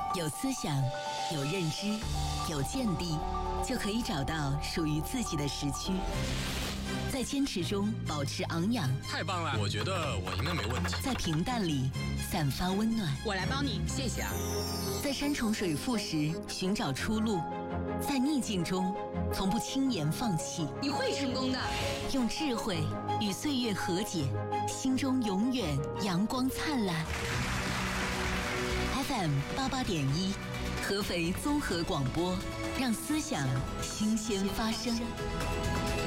有思想，有认知，有见地，就可以找到属于自己的时区。在坚持中保持昂扬， 太棒了！我觉得我应该没问题。 在平淡里散发温暖， 我来帮你，谢谢啊。 在山重水复时寻找出路，在逆境中从不轻言放弃。 你会成功的。 用智慧与岁月和解，心中永远阳光灿烂。FM 88.1，合肥综合广播，让思想新鲜发生。